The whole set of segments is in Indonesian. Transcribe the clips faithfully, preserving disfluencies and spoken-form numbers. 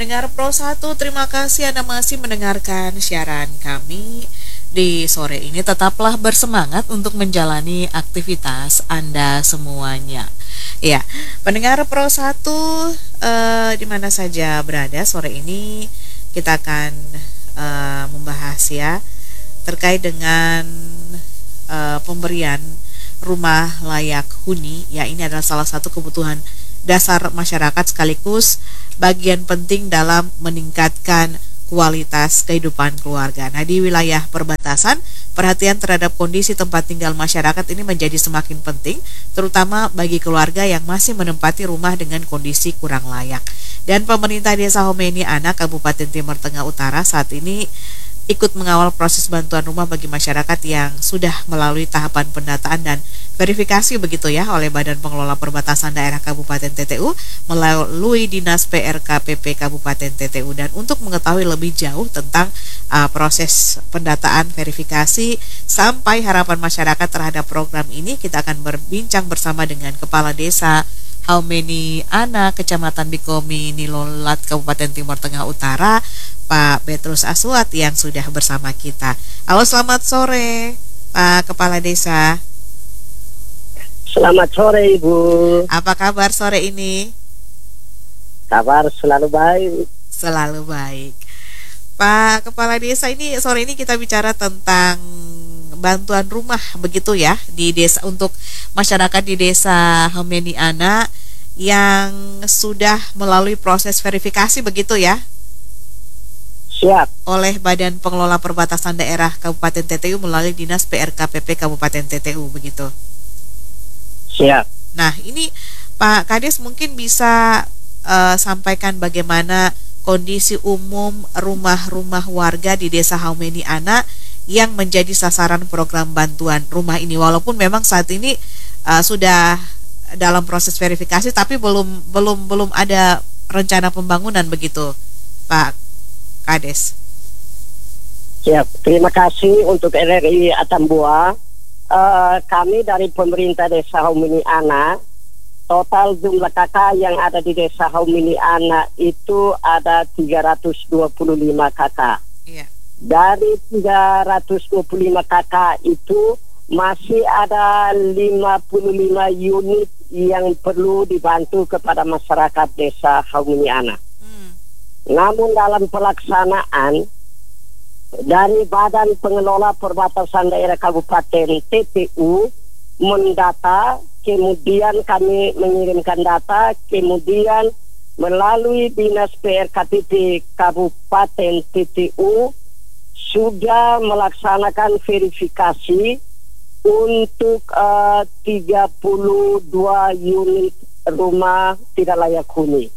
Pendengar Pro satu, terima kasih Anda masih mendengarkan siaran kami di sore ini. Tetaplah bersemangat untuk menjalani aktivitas Anda semuanya. Ya, pendengar Pro satu, eh, di mana saja berada sore ini, kita akan eh, membahas ya terkait dengan eh, pemberian rumah layak huni. Ya, ini adalah salah satu kebutuhan dasar masyarakat sekaligus bagian penting dalam meningkatkan kualitas kehidupan keluarga. Nah, di wilayah perbatasan, perhatian terhadap kondisi tempat tinggal masyarakat ini menjadi semakin penting, terutama bagi keluarga yang masih menempati rumah dengan kondisi kurang layak. Dan pemerintah Desa Homeni Ana, Kabupaten Timur Tengah Utara saat ini ikut mengawal proses bantuan rumah bagi masyarakat yang sudah melalui tahapan pendataan dan verifikasi begitu ya oleh Badan Pengelola Perbatasan Daerah Kabupaten T T U melalui Dinas P R K P P Kabupaten T T U. Dan untuk mengetahui lebih jauh tentang uh, proses pendataan, verifikasi sampai harapan masyarakat terhadap program ini, kita akan berbincang bersama dengan Kepala Desa Homeni Ana, Kecamatan Bikomi Nilolat, Kabupaten Timur Tengah Utara, Pak Petrus Aswat yang sudah bersama kita. Halo, selamat sore Pak Kepala Desa. Selamat sore Ibu. Apa kabar sore ini? Kabar selalu baik. Selalu baik. Pak Kepala Desa, ini sore ini kita bicara tentang bantuan rumah begitu ya di desa untuk masyarakat di Desa Homeni Ana yang sudah melalui proses verifikasi begitu ya? Siap. Oleh Badan Pengelola Perbatasan Daerah Kabupaten T T U melalui Dinas P R K P P Kabupaten T T U begitu. Siap. Nah, ini Pak Kades mungkin bisa uh, sampaikan bagaimana kondisi umum rumah-rumah warga di Desa Homeni Ana yang menjadi sasaran program bantuan rumah ini, walaupun memang saat ini uh, sudah dalam proses verifikasi tapi belum belum belum ada rencana pembangunan begitu, Pak Kades. Siap. Terima kasih untuk R R I Atambua. Uh, kami dari pemerintah Desa Homeni Ana, total jumlah K K yang ada di Desa Homeni Ana itu ada tiga ratus dua puluh lima K K. Iya. Dari tiga ratus dua puluh lima K K itu masih ada lima puluh lima unit yang perlu dibantu kepada masyarakat Desa Homeni Ana. Hmm. Namun dalam pelaksanaan dari Badan Pengelola Perbatasan Daerah Kabupaten T T U mendata, kemudian kami mengirimkan data, kemudian melalui Dinas P R K P P Kabupaten T T U sudah melaksanakan verifikasi untuk uh, tiga puluh dua unit rumah tidak layak huni.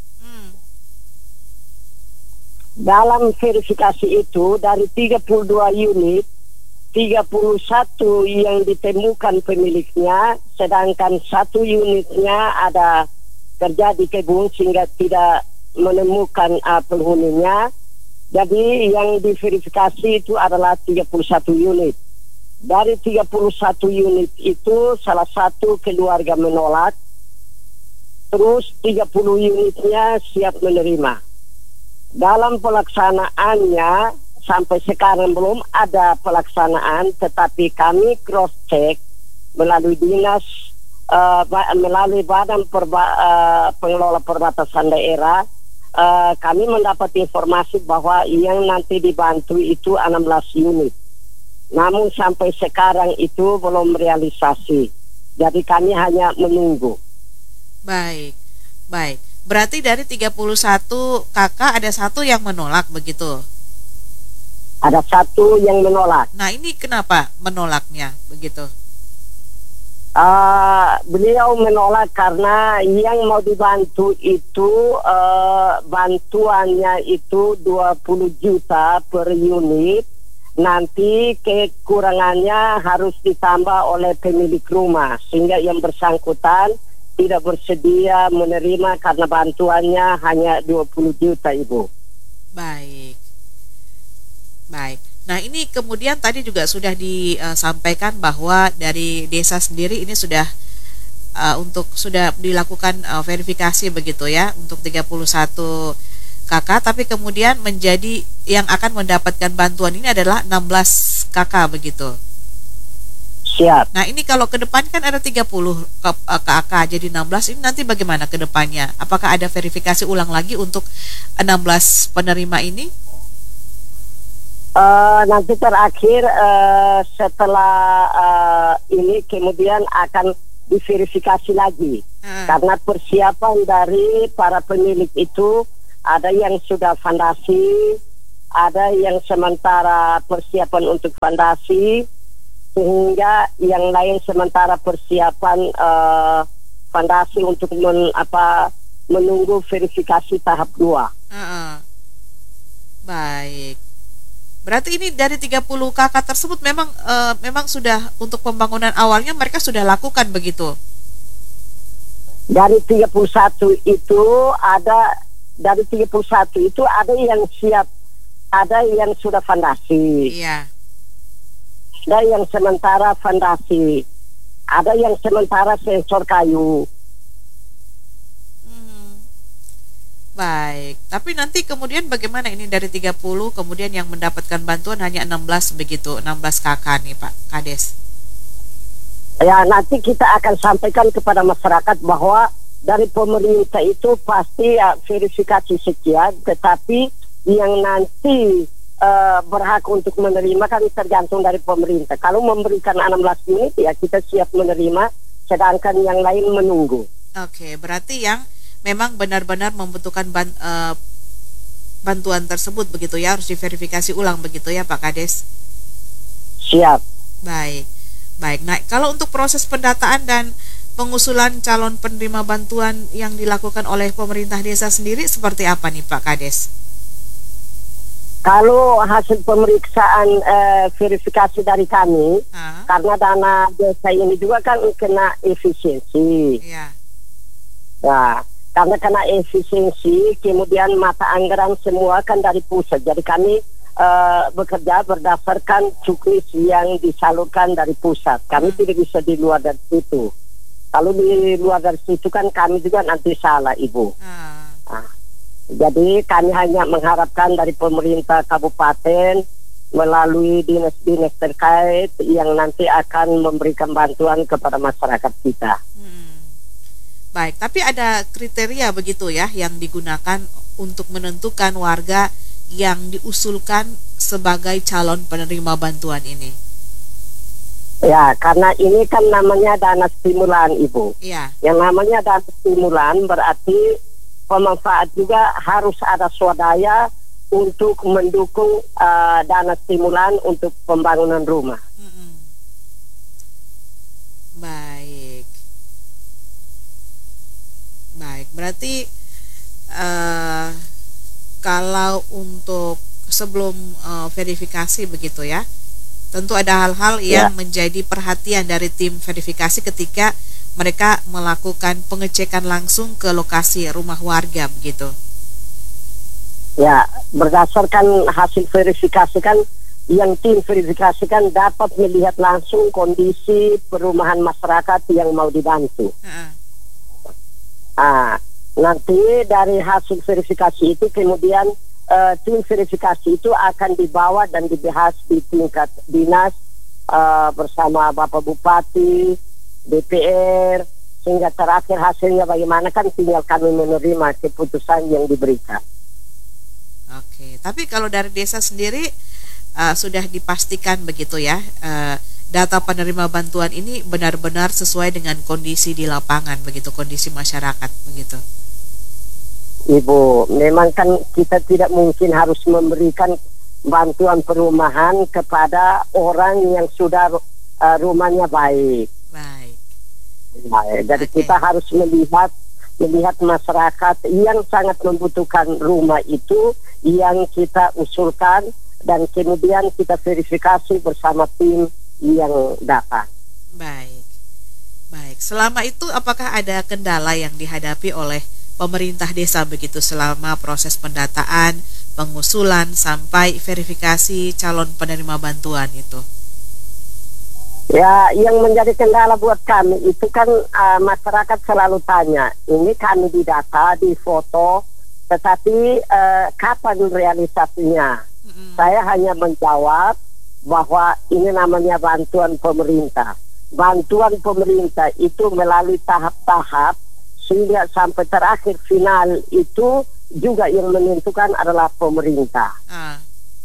Dalam verifikasi itu dari tiga puluh dua unit, tiga puluh satu yang ditemukan pemiliknya, sedangkan satu unitnya ada kerja di kebun sehingga tidak menemukan uh, penghuninya. Jadi yang diverifikasi itu adalah tiga puluh satu unit. Dari tiga puluh satu unit itu salah satu keluarga menolak, terus tiga puluh unitnya siap menerima. Dalam pelaksanaannya sampai sekarang belum ada pelaksanaan, tetapi kami cross check melalui dinas uh, melalui Badan Perba, uh, Pengelola Perbatasan Daerah, uh, kami mendapat informasi bahwa yang nanti dibantu itu enam belas unit. Namun sampai sekarang itu belum realisasi. Jadi kami hanya menunggu. Baik, baik. Berarti dari tiga puluh satu K K ada satu yang menolak begitu? Ada satu yang menolak. Nah, ini kenapa menolaknya begitu? Uh, beliau menolak karena yang mau dibantu itu uh, bantuannya itu dua puluh juta per unit. Nanti kekurangannya harus ditambah oleh pemilik rumah, sehingga yang bersangkutan tidak bersedia menerima karena bantuannya hanya dua puluh juta, Ibu. Baik. Baik. Nah, ini kemudian tadi juga sudah disampaikan bahwa dari desa sendiri ini sudah uh, untuk sudah dilakukan uh, verifikasi begitu ya untuk tiga puluh satu kakak, tapi kemudian menjadi yang akan mendapatkan bantuan ini adalah enam belas kakak begitu. Siap. Nah, ini kalau ke depan kan ada tiga puluh K A K jadi enam belas, ini nanti bagaimana ke depannya? Apakah ada verifikasi ulang lagi untuk enam belas penerima ini? Uh, nanti terakhir uh, setelah uh, ini kemudian akan diverifikasi lagi. Hmm. Karena persiapan dari para pemilik itu ada yang sudah fondasi, ada yang sementara persiapan untuk fondasi, sehingga yang lain sementara persiapan uh, fondasi untuk men, apa, menunggu verifikasi tahap dua. Uh-uh. Baik. Berarti ini dari tiga puluh kakak tersebut memang uh, memang sudah untuk pembangunan awalnya mereka sudah lakukan begitu? Dari tiga puluh satu itu ada, dari tiga puluh satu itu ada yang siap, ada yang sudah fondasi. Iya. Ada yang sementara fondasi, ada yang sementara sensor kayu. Hmm. Baik, tapi nanti kemudian bagaimana ini dari tiga puluh kemudian yang mendapatkan bantuan hanya enam belas begitu, enam belas kakak nih Pak Kades. Ya, nanti kita akan sampaikan kepada masyarakat bahwa dari pemerintah itu pasti ya, verifikasi sekian, tetapi yang nanti Uh, berhak untuk menerima kan tergantung dari pemerintah. Kalau memberikan enam belas unit ya kita siap menerima, sedangkan yang lain menunggu. Oke, berarti yang memang benar-benar membutuhkan ban, uh, bantuan tersebut begitu ya, harus diverifikasi ulang begitu ya Pak Kades? Siap. Baik, baik. Nah, kalau untuk proses pendataan dan pengusulan calon penerima bantuan yang dilakukan oleh pemerintah desa sendiri seperti apa nih Pak Kades? Kalau hasil pemeriksaan eh, verifikasi dari kami, ah. karena dana desa ini juga kan kena efisiensi. Yeah. Nah, karena kena efisiensi, kemudian mata anggaran semua kan dari pusat. Jadi kami eh, bekerja berdasarkan cuklis yang disalurkan dari pusat. Kami hmm. tidak bisa di luar dari situ. Kalau di luar dari situ kan kami juga nanti salah, Ibu. Ah. Nah. Jadi kami hanya mengharapkan dari pemerintah kabupaten melalui dinas-dinas terkait yang nanti akan memberikan bantuan kepada masyarakat kita. Hmm. Baik, tapi ada kriteria begitu ya yang digunakan untuk menentukan warga yang diusulkan sebagai calon penerima bantuan ini. Ya, karena ini kan namanya dana stimulan, Ibu. Ya. Yang namanya dana stimulan berarti pemanfaat juga harus ada swadaya untuk mendukung uh, dana stimulan untuk pembangunan rumah. Mm-mm. Baik, baik. Berarti uh, kalau untuk sebelum uh, verifikasi begitu ya, tentu ada hal-hal yang ya. menjadi perhatian dari tim verifikasi ketika mereka melakukan pengecekan langsung ke lokasi rumah warga begitu. Ya, berdasarkan hasil verifikasi kan yang tim verifikasi kan dapat melihat langsung kondisi perumahan masyarakat yang mau dibantu. Uh-uh. Ah, nanti dari hasil verifikasi itu kemudian uh, tim verifikasi itu akan dibawa dan dibahas di tingkat dinas uh, bersama Bapak Bupati, D P R, sehingga terakhir hasilnya bagaimana kan tinggal kami menerima keputusan yang diberikan. Oke, tapi kalau dari desa sendiri uh, sudah dipastikan begitu ya, uh, data penerima bantuan ini benar-benar sesuai dengan kondisi di lapangan begitu, kondisi masyarakat begitu. Ibu, memang kan kita tidak mungkin harus memberikan bantuan perumahan kepada orang yang sudah uh, rumahnya baik. Baik. Nah, jadi okay. kita harus melihat melihat masyarakat yang sangat membutuhkan rumah itu yang kita usulkan dan kemudian kita verifikasi bersama tim yang datang. Baik, baik. Selama itu apakah ada kendala yang dihadapi oleh pemerintah desa begitu selama proses pendataan, pengusulan sampai verifikasi calon penerima bantuan itu? Ya, yang menjadi kendala buat kami itu kan uh, masyarakat selalu tanya, ini kami didata, di foto, Tetapi eh, kapan realisasinya? Mm-mm. Saya hanya menjawab bahwa ini namanya bantuan pemerintah. Bantuan pemerintah itu melalui tahap-tahap sehingga sampai terakhir final itu juga yang menentukan adalah pemerintah. Ah.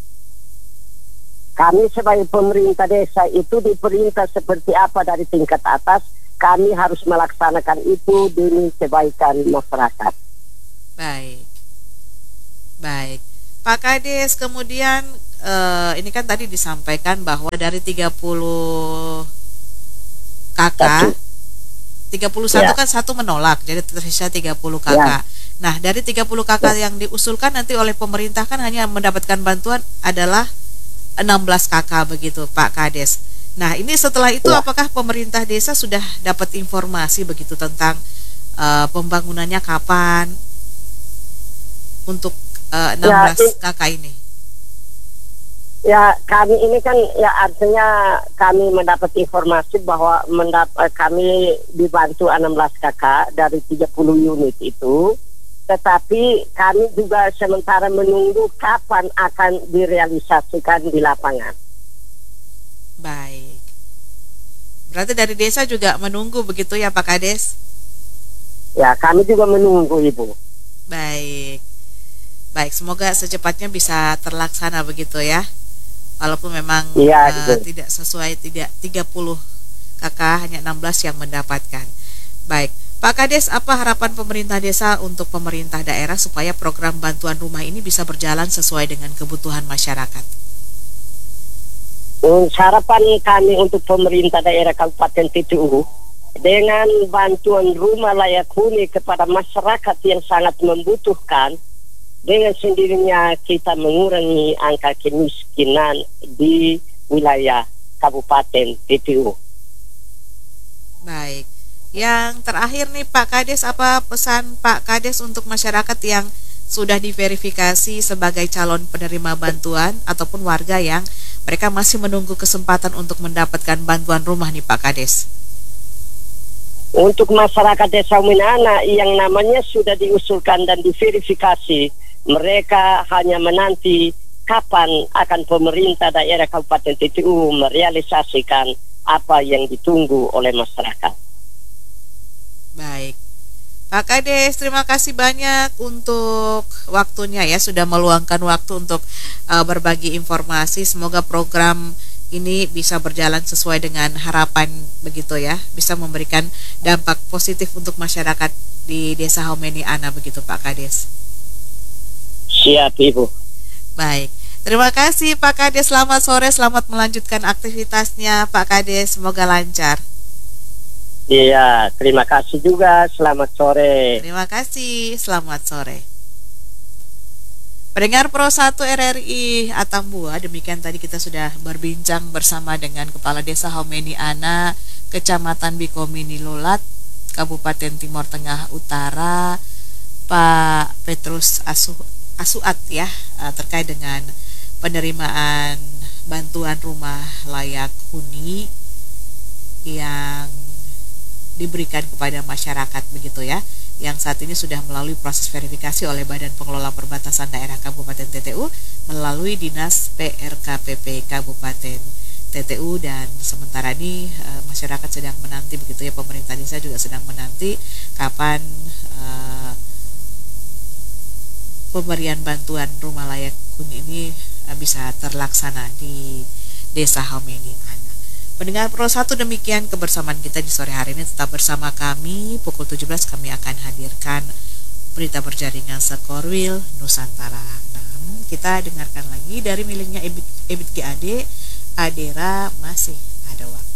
Kami sebagai pemerintah desa itu diperintah seperti apa dari tingkat atas, kami harus melaksanakan itu demi kebaikan masyarakat. Baik. Baik. Pak Kades, kemudian eh, ini kan tadi disampaikan bahwa dari tiga puluh kakak, Satu. tiga puluh satu Ya. kan satu menolak, jadi tersisa tiga puluh kakak. Nah, dari tiga puluh kakak yang diusulkan nanti oleh pemerintah kan hanya mendapatkan bantuan adalah enam belas kakak begitu, Pak Kades. Nah, ini setelah itu Ya. apakah pemerintah desa sudah dapat informasi begitu tentang eh, pembangunannya kapan untuk eh, enam belas Ya, i- kakak ini? Ya, kami ini kan ya artinya kami mendapat informasi bahwa mendap eh, kami dibantu enam belas kakak dari tiga puluh unit itu. Tetapi kami juga sementara menunggu kapan akan direalisasikan di lapangan. Baik. Berarti dari desa juga menunggu begitu ya, Pak Kades? Ya, kami juga menunggu, Ibu. Baik. Baik, semoga secepatnya bisa terlaksana begitu ya. Walaupun memang Iya, eh, gitu. tidak sesuai, tidak tiga puluh kakak, hanya enam belas yang mendapatkan. Baik. Pak Kades, apa harapan pemerintah desa untuk pemerintah daerah supaya program bantuan rumah ini bisa berjalan sesuai dengan kebutuhan masyarakat? Hmm, Harapan kami untuk pemerintah daerah Kabupaten T T U dengan bantuan rumah layak huni kepada masyarakat yang sangat membutuhkan, dengan sendirinya kita mengurangi angka kemiskinan di wilayah Kabupaten T T U. Baik. Yang terakhir nih Pak Kades, apa pesan Pak Kades untuk masyarakat yang sudah diverifikasi sebagai calon penerima bantuan ataupun warga yang mereka masih menunggu kesempatan untuk mendapatkan bantuan rumah nih Pak Kades? Untuk masyarakat Desa Uminana yang namanya sudah diusulkan dan diverifikasi, mereka hanya menanti kapan akan pemerintah daerah Kabupaten T T U merealisasikan apa yang ditunggu oleh masyarakat. Baik. Pak Kades, terima kasih banyak untuk waktunya ya, sudah meluangkan waktu untuk uh, berbagi informasi. Semoga program ini bisa berjalan sesuai dengan harapan begitu ya, bisa memberikan dampak positif untuk masyarakat di Desa Haumeni Ana begitu Pak Kades. Siap, Ibu. Baik. Terima kasih Pak Kades, selamat sore, selamat melanjutkan aktivitasnya Pak Kades, semoga lancar. Iya, terima kasih juga. Selamat sore. Terima kasih, selamat sore. Pendengar Pro satu R R I Atambua, demikian tadi kita sudah berbincang bersama dengan Kepala Desa Haumeni Ana, Kecamatan Bikomini Lolat, Kabupaten Timur Tengah Utara, Pak Petrus Asu, Asuat ya, terkait dengan penerimaan bantuan rumah layak huni yang diberikan kepada masyarakat begitu ya, yang saat ini sudah melalui proses verifikasi oleh Badan Pengelola Perbatasan Daerah Kabupaten T T U melalui Dinas P R K P P Kabupaten T T U, dan sementara ini e, masyarakat sedang menanti begitu ya, pemerintah desa juga sedang menanti kapan e, pemberian bantuan rumah layak huni ini e, bisa terlaksana di Desa Haumeni Ana. Pendengar Pro satu, demikian kebersamaan kita di sore hari ini. Tetap bersama kami, pukul tujuh belas kami akan hadirkan berita berjaringan Sekorwil Nusantara enam. Kita dengarkan lagi dari miliknya Ebit, Ebit G A D, Adera Masih Ada Waktu.